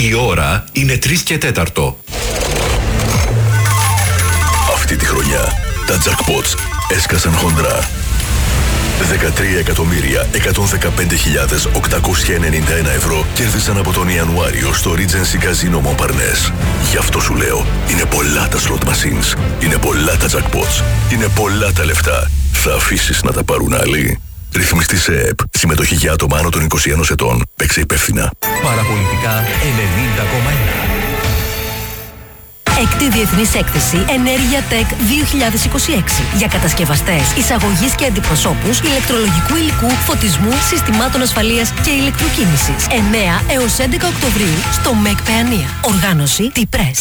Η ώρα είναι 3 και 4. Αυτή τη χρονιά τα jackpots έσκασαν χοντρά. 13.115.891 ευρώ κέρδισαν από τον Ιανουάριο στο Regency Casino Montparnasse. Γι' αυτό σου λέω, είναι πολλά τα slot machines, είναι πολλά τα jackpots, είναι πολλά τα λεφτά. Θα αφήσεις να τα πάρουν άλλοι? Ρυθμιστή σε ΕΕΠ. Συμμετοχή για άτομα άνω των 21 ετών. Παίξε υπεύθυνα. Παραπολιτικά 90,1. Έκτη Διεθνής Έκθεση Ενέργεια Tech 2026 για κατασκευαστές, εισαγωγής και αντιπροσώπους ηλεκτρολογικού υλικού, φωτισμού, συστημάτων ασφαλείας και ηλεκτροκίνησης. 9 έως 11 Οκτωβρίου στο ΜΕΚ Παιανία. Οργάνωση T-Press.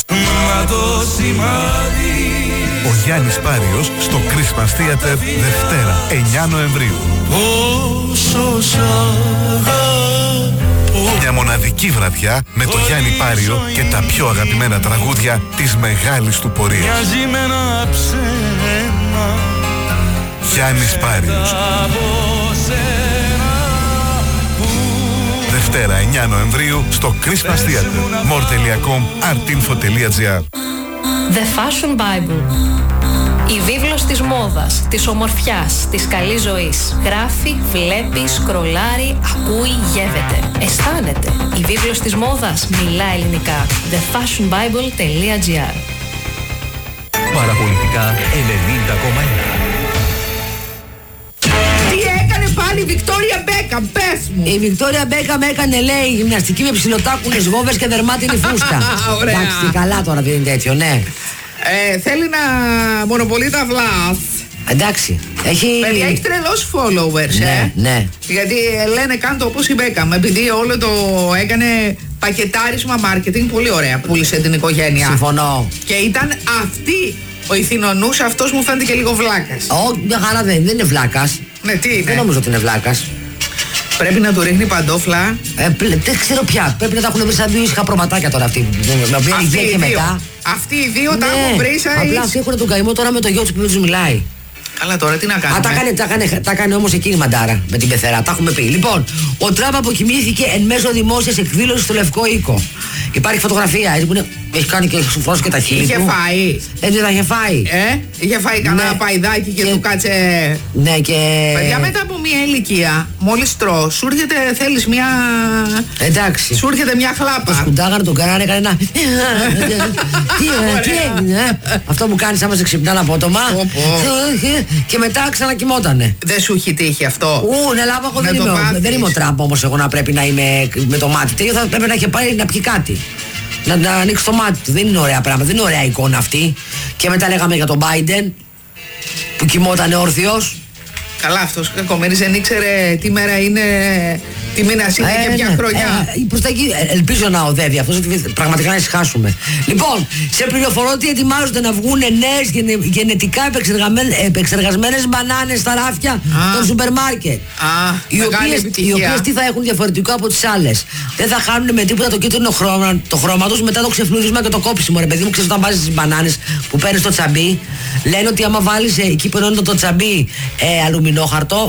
Ο Γιάννης Πάριος στο Christmas Theater Δευτέρα 9 Νοεμβρίου. Μια μοναδική βραδιά με το Γιάννη Πάριο και τα πιο αγαπημένα τραγούδια της μεγάλης του πορείας. Γιάννης Πάριος. Δευτέρα 9 Νοεμβρίου στο Christmas Theater. more.com, artinfo.gr. The Fashion Bible. Η βίβλος της μόδας, της ομορφιάς, της καλής ζωής. Γράφει, βλέπει, σκρολάρει, ακούει, γεύεται. Αισθάνεται. Η βίβλος της μόδας μιλά ελληνικά. thefashionbible.gr. Παραπολιτικά 90,1. Τι έκανε πάλι η Βικτόρια Μπέκαμ, πες μου? Η Βικτόρια Μπέκαμ έκανε, λέει, γυμναστική με ψιλοτάκουνες γόβες και δερμάτινη φούστα. Ωραία. Εντάξει, καλά τώρα δεν είναι τέτοιο, ναι. Θέλει να μονοπολεί τα βλάς. Εντάξει, έχει... Παιδιά, έχει τρελός followers, ναι, ναι. Γιατί λένε κάντο όπως η Μπέκαμ. Επειδή όλο το έκανε πακετάρισμα marketing, πολύ ωραία, πούλησε την οικογένεια. Συμφωνώ. Και ήταν αυτή ο ηθινονούς, αυτός μου φαίνεται και λίγο βλάκας. Μια χαρά δεν είναι βλάκας. Ναι, τι είναι? Δεν νομίζω ότι είναι βλάκας. Πρέπει να του ρίχνει παντόφλα. Δεν ξέρω πια. Πρέπει να τα έχουν βρει σαν δύο ήσυχα προβατάκια τώρα αυτοί. Με οποία υγεία και μετά. Αυτοί οι δύο τα έχουν βρει σαν. Απλά αυτοί έχουν τον καημό τώρα με το γιο του που δεν του μιλάει. Καλά, τώρα τι να κάνουμε. Τα κάνει όμως εκείνη η μαντάρα με την πεθερά. Τα έχουμε πει. Λοιπόν, ο Τραμπ αποκοιμήθηκε εν μέσω δημόσιας εκδήλωσης στο Λευκό Οίκο. Υπάρχει φωτογραφία έτσι που είναι, έχει κάνει και σουφρός και τα χείλη. Είχε του. φάει. Δεν τα είχε φάει. Είχε φάει κανένα παϊδάκι και του κάτσε. Ναι, και. Παιδιά, μετά από μια ηλικία, μόλις τρως, σου έρχεται, θέλεις μια. Εντάξει. Σου έρχεται μια χλάπα. Το σκουντάγανε, τον κάνανε, έκανε ένα. Τι έγινε, Αυτό που κάνει άμα σε ξυπνάνε απότομα. Και μετά ξανακοιμότανε. Δεν σου έχει τύχει αυτό? Ναι, λάβα, εγώ δεν είμαι ο Τραμπ όμως εγώ να πρέπει να είμαι με το μάτι. Τέλειο θα πρέπει να έχει πάρει να πιει κάτι. Να ανοίξει το μάτι του. Δεν είναι ωραία πράγμα, δεν είναι ωραία εικόνα αυτή. Και μετά λέγαμε για τον Biden που κοιμότανε όρθιος. Καλά, αυτός κακομοίρης δεν ήξερε τι μέρα είναι, τι μήνας είναι και ποια χρονιά. Προς τα εκεί ελπίζω να οδεύει αυτός, ότι πραγματικά να ησυχάσουμε. Λοιπόν, σε πληροφορώ ότι ετοιμάζονται να βγουν νέες γενετικά επεξεργασμένες μπανάνες στα ράφια των σούπερ μάρκετ. Οι οποίες τι θα έχουν διαφορετικό από τις άλλες? Δεν θα χάνουν με τίποτα το κίτρινο το χρώμα τους μετά το ξεφλούδισμα και το κόψιμο. Ρε παιδί μου, ξέρεις, όταν βάζεις τις μπανάνες που παίρνεις στο τσαμπί, λένε ότι άμα βάλεις εκεί που ενώνει το τσαμπί αλουμινόχαρτο,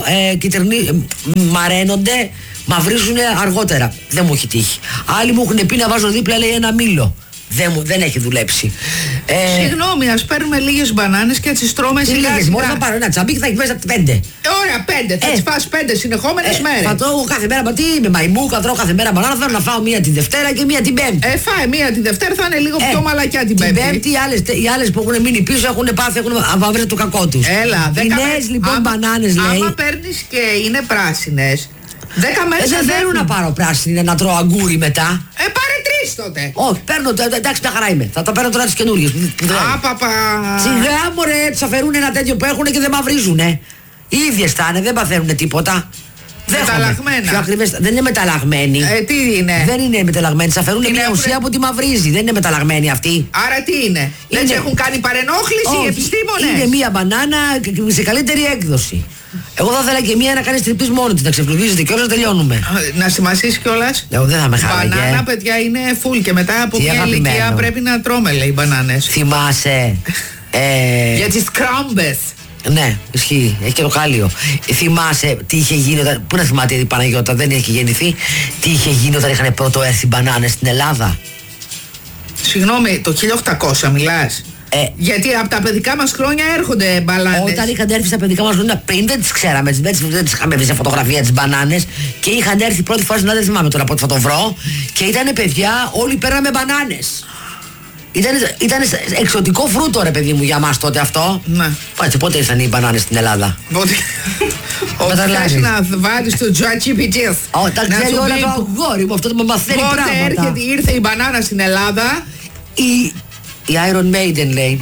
μαραίνονται, μαυρίζουν αργότερα. Δεν μου έχει τύχει. Άλλοι μου έχουν πει να βάζω δίπλα, λέει, ένα μήλο. Δεν έχει δουλέψει. Συγγνώμη, ας παίρνουμε λίγες μπανάνες και τις τρώμε σιγά σιγά. Μόνο θα πάρω ένα τσαμπί και θα έχει μέσα 5. Ωραία, 5. Θα τις φας 5 συνεχόμενες μέρες. Θα τρώω κάθε μέρα, τι είμαι μαϊμού, θα τρώω κάθε μέρα μπανάνα. Θέλω να φάω μία τη Δευτέρα και μία την Πέμπτη. Φάε μία τη Δευτέρα, θα είναι λίγο πιο μαλακιά την Πέμπτη. Την Πέμπτη οι άλλες που έχουν μείνει πίσω έχουν πάθει, έχουν βρει το κακό τους. Έλα, 10 μέρες λοιπόν μπανάνες, λέει. Άμα παίρνεις και είναι πράσινες, 10 μέρες δεν θέλουν να πάρω πράσινη, να τρώω αγκούρι μετά. Πάρε 3 τότε. Όχι, παίρνω, εντάξει, μια χαρά είμαι. Θα τα παίρνω τώρα τις καινούριες. Παπα. Σιγά μωρέ, τους αφαιρούν ένα τέτοιο που έχουν και δεν μαυρίζουνε. Οι ίδιες θα είναι, δεν παθαίνουν τίποτα. Μεταλλαγμένα. Δεν είναι μεταλλαγμένοι. Τι είναι? Δεν είναι μεταλλαγμένοι. Σας αφαιρούν μια ουσία που τη μαυρίζει. Δεν είναι μεταλλαγμένοι αυτοί. Άρα τι είναι? Έτσι έχουν κάνει παρενόχληση οι επιστήμονες? Είναι μια μπανάνα σε καλύτερη έκδοση. Εγώ θα ήθελα και μία να κάνει τρυπτής μόνη της, να ξεφλουδίζεται και όλα τελειώνουμε. Να σημασίσεις κιόλας. Δεν θα με χάλαγε. Μπανάνα, παιδιά, είναι full και μετά από μια ηλικία πρέπει να τρώμε, λέει, μπανάνες. Θυμάσαι. Για τις κράμπες. Ναι, ισχύει. Έχει και το κάλιο. Θυμάσαι τι είχε γίνει όταν. Πού να θυμάται η Παναγιώτα, δεν έχει γεννηθεί. Τι είχε γίνει όταν είχαν πρώτο έρθει μπανάνες στην Ελλάδα. Συγγνώμη, το 1800 μιλάς. Γιατί από τα παιδικά μας χρόνια έρχονται μπανάνες. Όταν είχαν έρθει στα παιδικά μας χρόνια πριν δεν τις ξέραμε, δεν τις είχαμε βρει σε φωτογραφία τις μπανάνες. Και είχαν έρθει πρώτη φορά, δεν θυμάμαι τώρα πότε θα το βρω. Και ήτανε παιδιά, όλοι παίρναμε μπανάνες. Ήταν εξωτικό φρούτο, ρε παιδί μου, για μας τότε αυτό. Ναι. Πάτσε, πότε ήρθαν οι μπανάνες στην Ελλάδα. Ότι θες να βάλεις το ChatGPT. Όταν ξέρει όλα το αγόρι μου, αυτό το μαθαίνει πράγματα. Πότε ήρθε η μπανάνα στην Ελλάδα. Η Iron Maiden λέει.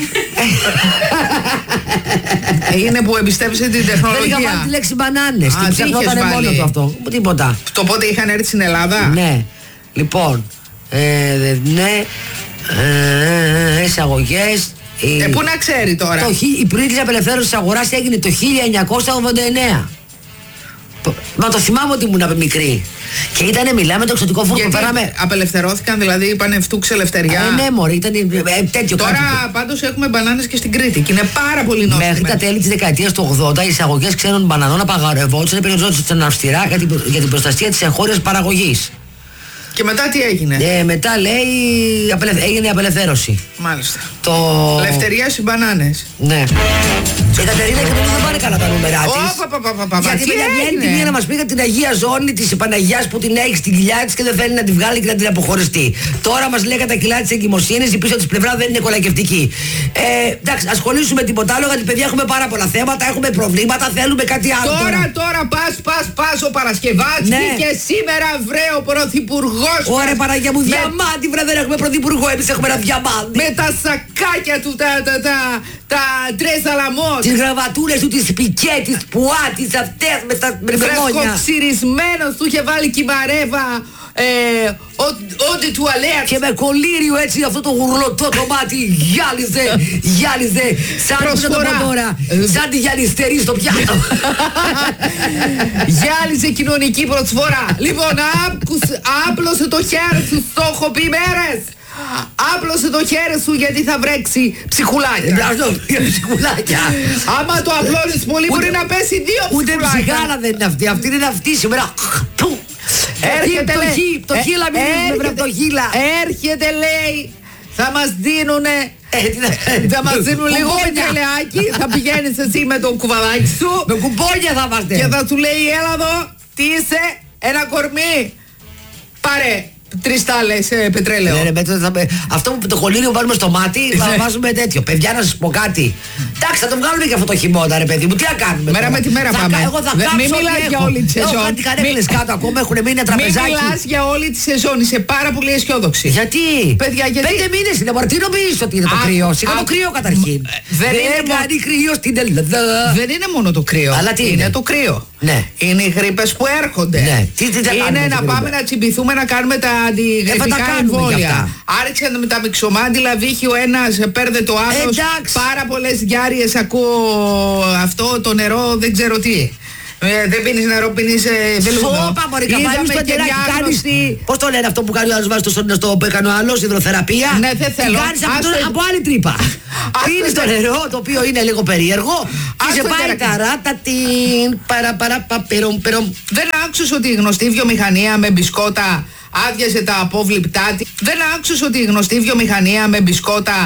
Είναι που εμπιστεύεσαι την τεχνολογία. Δεν είχα βάλει τη λέξη μπανάνες. Και ψαχνότανε μόνο του αυτό. Τίποτα. Το πότε είχαν έρθει στην Ελλάδα. Ναι. Λοιπόν. Ναι. Εισαγωγές. Πού να ξέρει τώρα. Η πρώτη απελευθέρωση της αγοράς έγινε το 1989. Μα το θυμάμαι ότι ήμουν μικρή. Και ήτανε, μιλάμε το εξωτικό φούρνο που φέραμε. Απελευθερώθηκαν, δηλαδή είπανε φτούξε ελευθεριά. Ναι, μωρή, ήταν τέτοιο. Τώρα πάντως έχουμε μπανάνες και στην Κρήτη και είναι πάρα πολύ νόστιμες. Μέχρι τα τέλη της δεκαετίας του 80 οι εισαγωγές ξένων μπανανών απαγορευόντουσαν, περιοριζόντουσαν αυστηρά για την προστασία της εγχώριας παραγωγής. Και μετά τι έγινε. Μετά λέει έγινε η απελευθέρωση. Μάλιστα. Το... Ελευθερία στις μπανάνες. Ναι. Η Κατερίνα και νομίζω δεν πάνε καλά τα νούμερα της. Γιατί βγαίνει τη μία να μας πει για την Αγία Ζώνη της Παναγιάς που την έχει στην κοιλιά της και δεν θέλει να την βγάλει και να την αποχωριστεί. Τώρα μας λέει κατά κιλά της εγκυμοσύνης, η πίσω της πλευρά δεν είναι κολακευτική. Εντάξει, ασχολήσουμε τίποτα άλλο γιατί παιδιά έχουμε πάρα πολλά θέματα, έχουμε προβλήματα, θέλουμε κάτι άλλο. Τώρα πας ο Παρασκευάς και σήμερα βρε ο Πρωθυπουργός. Ωραία Παναγιά μου, διαμάντι βρε, δεν έχουμε πρωθυπουργό, εμείς έχουμε ένα διαμάντι. Με τα σακάκια του, τα τρέζαλαμός. Τις γραβατούρες του, τις πικέ, τις πουά, τις αυτές με τα μνημόνια. Φρεσκοψυρισμένος, του είχε βάλει κυμαρέβα, όντι τουαλέτ. Και με κολλήριο έτσι αυτό το γουρλωτό το μάτι γυάλιζε σαν τώρα, σαν τη γυαλιστερή στο πιάτο. Γυάλιζε κοινωνική προσφορά. Λοιπόν, άπλωσε το χέρι σου, το έχω πει μέρες. Άπλωσε το χέρι σου γιατί θα βρέξει ψυχουλάκια. Ψυχουλάκια. Άμα το απλώνεις πολύ μπορεί να πέσει 2 ψυχουλάκια. Ούτε ψυχάρα δεν είναι αυτή. Αυτή είναι αυτή σήμερα. Έρχεται λέει. Το χείλα μην το χείλα. Έρχεται λέει. Θα μας δίνουνε. Θα μας δίνουν λίγο πετρελαιάκι. Θα πηγαίνεις εσύ με το κουβαδάκι σου. Με κουμπόνια θα είμαστε. Και θα σου λέει έλα εδώ. Τι είσαι. Ένα κορμί. Πάρε 3 τάλες πετρέλαιο. Αυτό που το κολλήνιο που βάλουμε στο μάτι θα βάζουμε τέτοιο. Παιδιά, να σας πω κάτι. Εντάξει, θα το βγάλουμε και αυτό το χειμώνα, ρε παιδί μου. Τι να κάνουμε. Μέρα με τη μέρα πάμε. Εγώ θα κάψω. Μην μιλάς για όλη τη σεζόν. Έχω κάτι καρέκλες κάτω ακόμα, έχουν μείνει ένα τραπεζάκι. Μην μιλάς για όλη τη σεζόν. Είσαι πάρα πολύ αισιόδοξη. Γιατί? Παιδιά, γιατί? 5 μήνες είναι. Τι νομίζεις ότι είναι το κρύο? Σιγά το κρύο καταρχήν. Δεν κάνει κρύο στην Ελλάδα. Δεν είναι μόνο το κρύο. Αλλά τι είναι το κρύο. Ναι. Είναι οι γρίπες που έρχονται. Ναι. Είναι να πάμε να τσιμπηθούμε να κάνουμε τα αντιγρυπικά εμβόλια. Άρχισαν με τα μυξομάντιλα, βύχει ο ένας, πέρδε το άλλος. Πάρα πολλές γιάριες ακούω αυτό, το νερό δεν ξέρω τι. Δεν πίνεις νερό, πίνεις βελούδα. Σώπα μωρή, καβάλεις το κεράκι, κάνεις. Πώς το λένε αυτό που κάνει ο άλλος, βάζει στο που έκανε ο άλλος, υδροθεραπεία. Ναι, δεν θέλω. Κάνεις από άλλη τρύπα. Πίνεις το νερό, το οποίο είναι λίγο περίεργο. Και σε πάει ταράτα την παραπαπερομ. Δεν άκουσες ότι η γνωστή βιομηχανία με μπισκότα άδειασε τα απόβληπτά της. Δεν άκουσες ότι η γνωστή βιομηχανία με μπισκότα